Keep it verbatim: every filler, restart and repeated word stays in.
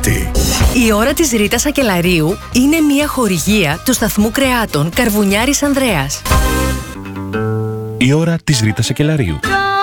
Τετάρτη. Η ώρα της Ρίτας Σακελαρίου είναι μια χορηγία του σταθμού κρεάτων Καρβουνιάρης Ανδρέας. Η ώρα της Ρίτας Σακελαρίου.